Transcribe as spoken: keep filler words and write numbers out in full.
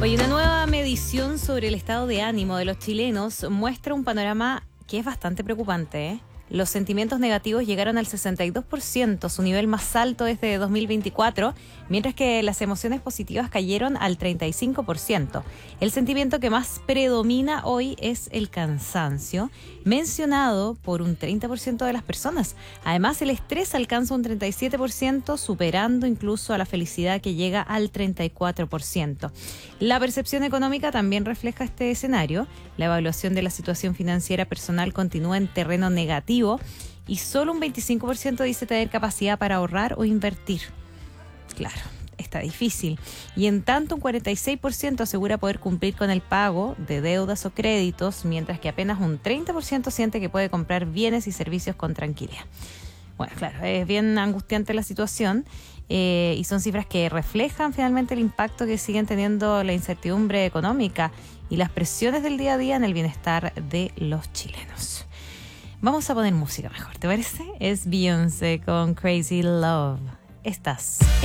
Hoy una nueva medición sobre el estado de ánimo de los chilenos muestra un panorama que es bastante preocupante, ¿eh? Los sentimientos negativos llegaron al sesenta y dos por ciento, su nivel más alto desde dos mil veinticuatro, mientras que las emociones positivas cayeron al treinta y cinco por ciento. El sentimiento que más predomina hoy es el cansancio, mencionado por un treinta por ciento de las personas. Además, el estrés alcanza un treinta y siete por ciento, superando incluso a la felicidad, que llega al treinta y cuatro por ciento. La percepción económica también refleja este escenario. La evaluación de la situación financiera personal continúa en terreno negativo, y solo un veinticinco por ciento dice tener capacidad para ahorrar o invertir. Claro, está difícil. Y en tanto, un cuarenta y seis por ciento asegura poder cumplir con el pago de deudas o créditos, mientras que apenas un treinta por ciento siente que puede comprar bienes y servicios con tranquilidad. Bueno, claro, es bien angustiante la situación, eh, y son cifras que reflejan finalmente el impacto que siguen teniendo la incertidumbre económica y las presiones del día a día en el bienestar de los chilenos. Vamos a poner música mejor, ¿te parece? Es Beyoncé con Crazy Love. Estás